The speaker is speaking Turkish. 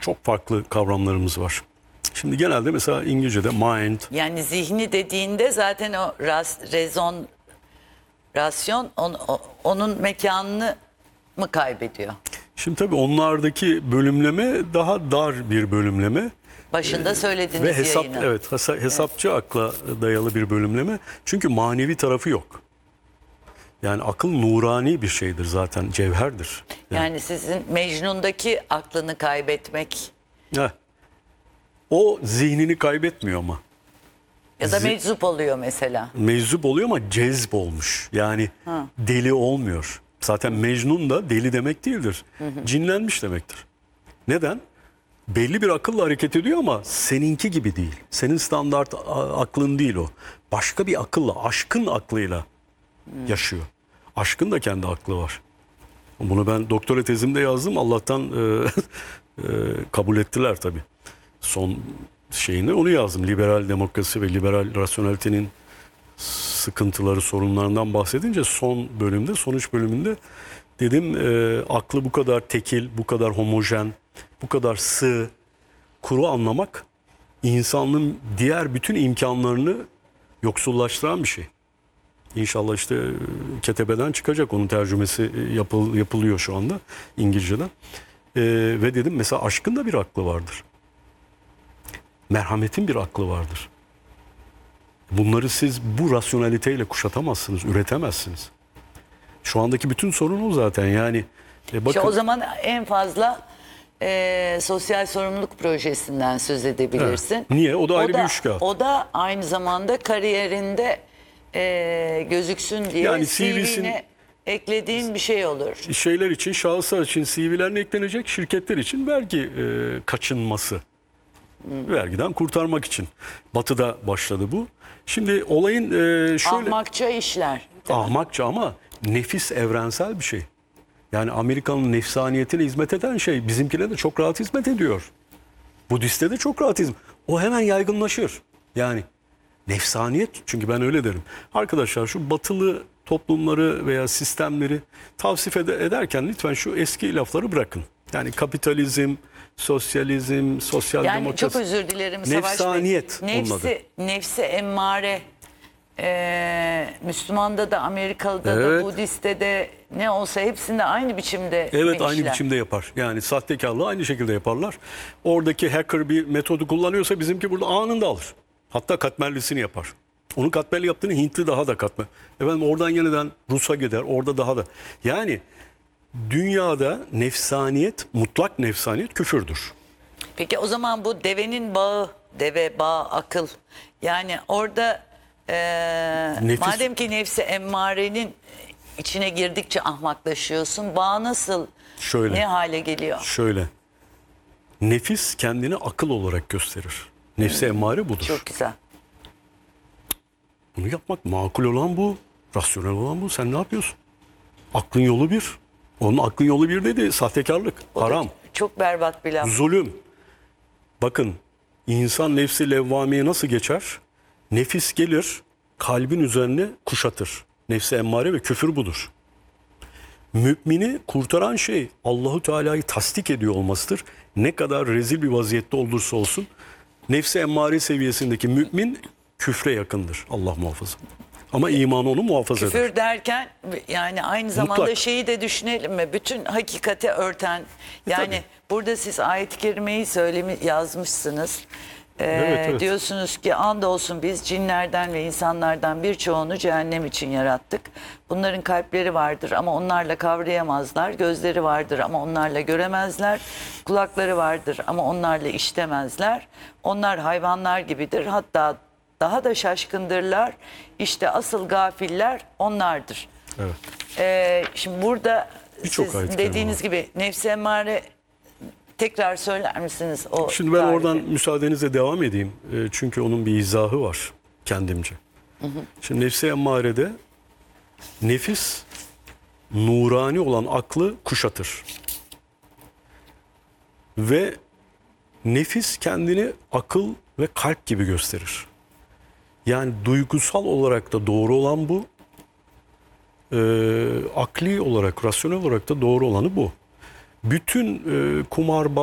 çok farklı kavramlarımız var. Şimdi genelde mesela İngilizce'de mind, Yani zihni dediğinde zaten o rasyon onun mekanını mı kaybediyor? şimdi tabii onlardaki bölümleme daha dar bir bölümleme. Başında söylediğiniz Ve yayını. evet, hesapçı akla dayalı bir bölümleme. Çünkü manevi tarafı yok. Yani akıl nurani bir şeydir zaten, cevherdir. Yani sizin Mecnun'daki aklını kaybetmek Heh. O zihnini kaybetmiyor ama. ya da meczup oluyor mesela. Meczup oluyor ama cezb olmuş. Yani deli olmuyor. Zaten Mecnun da deli demek değildir. Cinlenmiş demektir. Neden? Belli bir akılla hareket ediyor ama seninki gibi değil. Senin standart aklın değil o. Başka bir akılla, aşkın aklıyla yaşıyor. Aşkın da kendi aklı var. Bunu ben doktora tezimde yazdım. Allah'tan kabul ettiler tabii. Son şeyini onu yazdım. Liberal demokrasi ve liberal rasyonelitenin sıkıntıları, sorunlarından bahsedince son bölümde, sonuç bölümünde dedim aklı bu kadar tekil, bu kadar homojen, bu kadar sığ, kuru anlamak insanlığın diğer bütün imkanlarını yoksullaştıran bir şey. İnşallah işte ketebeden çıkacak. Onun tercümesi yapılıyor şu anda İngilizceden. Ve dedim mesela aşkın da bir aklı vardır. Merhametin bir aklı vardır. Bunları siz bu rasyoneliteyle kuşatamazsınız, üretemezsiniz. Şu andaki bütün sorun o zaten. Yani bakın. İşte o zaman en fazla sosyal sorumluluk projesinden söz edebilirsin. Evet. Niye? O da ayrı bir üçkağıt. O da aynı zamanda kariyerinde gözüksün diye Yani CV'ne eklediğin bir şey olur. Şeyler için, şahıslar için CV'lerine eklenecek, şirketler için vergi kaçınması. Vergiden kurtarmak için. Batı'da başladı bu. Şimdi olayın şöyle... Ahmakça işler. Ahmakça ama nefis evrensel bir şey. Yani Amerika'nın nefsaniyetine hizmet eden şey bizimkine de çok rahat hizmet ediyor. Budist'te de çok rahat hizmet. O hemen yaygınlaşır. Yani nefsaniyet, çünkü ben öyle derim. Arkadaşlar şu batılı toplumları veya sistemleri tavsif ederken lütfen şu eski lafları bırakın. Yani kapitalizm, sosyalizm, sosyal Yani demokrasi. çok özür dilerim Savaş Bey. Nefsaniyet onun adı. Nefsi emmare. Müslüman'da da, Amerikalı'da Evet. da, Budist'te de ne olsa hepsinde aynı biçimde Evet, aynı işler. biçimde yapar. Yani sahtekarlığı aynı şekilde yaparlar. Oradaki hacker bir metodu kullanıyorsa bizimki burada anında alır. Hatta katmerlisini yapar. Onun katmerli yaptığını Hintli daha da katmer. Efendim oradan yeniden Rus'a gider. Orada daha da. Yani dünyada nefsaniyet, mutlak nefsaniyet küfürdür. Peki o zaman bu devenin bağı, deve bağı akıl. Yani orada madem ki nefsi emmarenin içine girdikçe ahmaklaşıyorsun. Bağ nasıl, ne hale geliyor? Şöyle. Nefis kendini akıl olarak gösterir. Nefsi emmare budur. Çok güzel. Bunu yapmak makul olan bu. Rasyonel olan bu. Sen ne yapıyorsun? Aklın yolu bir. Onun aklın yolu bir dedi. Sahtekarlık, haram, Çok berbat bir laf. zulüm. Bakın, insan nefsi levvameye nasıl geçer? Nefis gelir, kalbin üzerine kuşatır. Nefsi emmare ve küfür budur. Mümini kurtaran şey Allahu Teala'yı tasdik ediyor olmasıdır. Ne kadar rezil bir vaziyette olursa olsun nefsi emmare seviyesindeki mümin küfre yakındır. Allah muhafaza. Ama imanı onu muhafaza eder. Küfür derken yani aynı zamanda Mutlak. şeyi de düşünelim mi? Bütün hakikati örten. Yani Tabii. burada siz ayet-i kerimeyi yazmışsınız. Evet. Diyorsunuz ki andolsun biz cinlerden ve insanlardan birçoğunu cehennem için yarattık. Bunların kalpleri vardır ama onlarla kavrayamazlar. Gözleri vardır ama onlarla göremezler. Kulakları vardır ama onlarla işitemezler. Onlar hayvanlar gibidir. Hatta daha da şaşkındırlar. İşte asıl gafiller onlardır. Evet. Şimdi burada Birçok siz ayet-i kerime dediğiniz var. gibi nefsi emmare, tekrar söyler misiniz o Şimdi ben tarifi? oradan müsaadenizle devam edeyim. Çünkü onun bir izahı var kendimce. Şimdi nefsi emmarede nefis nurani olan aklı kuşatır. Ve nefis kendini akıl ve kalp gibi gösterir. Yani duygusal olarak da doğru olan bu. Akli olarak, rasyonel olarak da doğru olanı bu. Bütün kumarbaz